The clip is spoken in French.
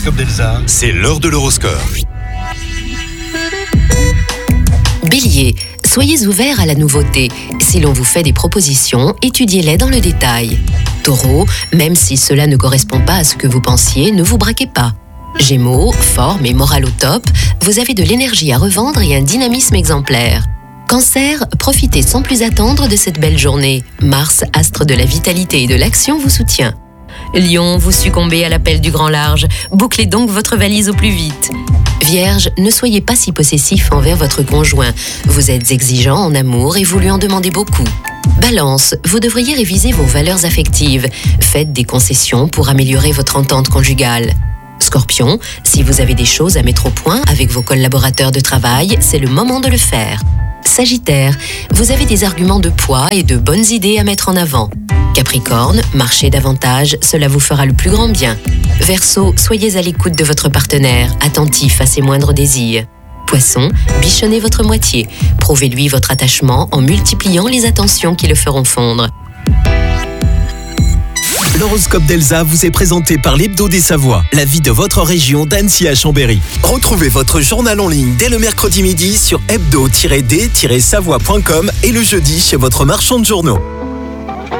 l'horoscope d'Elsa. C'est l'heure de l'horoscope. Bélier, soyez ouverts à la nouveauté. Si l'on vous fait des propositions, étudiez-les dans le détail. Taureau, même si cela ne correspond pas à ce que vous pensiez, ne vous braquez pas. Gémeaux, forme et morale au top, vous avez de l'énergie à revendre et un dynamisme exemplaire. Cancer, profitez sans plus attendre de cette belle journée. Mars, astre de la vitalité et de l'action, vous soutient. Lion, vous succombez à l'appel du grand large. Bouclez donc votre valise au plus vite. Vierge, ne soyez pas si possessif envers votre conjoint. Vous êtes exigeant en amour et vous lui en demandez beaucoup. Balance, vous devriez réviser vos valeurs affectives. Faites des concessions pour améliorer votre entente conjugale. Scorpion, si vous avez des choses à mettre au point avec vos collaborateurs de travail, c'est le moment de le faire. Sagittaire, vous avez des arguments de poids et de bonnes idées à mettre en avant. Capricorne, marchez davantage, cela vous fera le plus grand bien. Verseau, soyez à l'écoute de votre partenaire, attentif à ses moindres désirs. Poisson, bichonnez votre moitié, prouvez-lui votre attachement en multipliant les attentions qui le feront fondre. L'horoscope d'Elsa vous est présenté par l'Hebdo des Savoies, la vie de votre région d'Annecy à Chambéry. Retrouvez votre journal en ligne dès le mercredi midi sur hebdo-d-savoie.com et le jeudi chez votre marchand de journaux.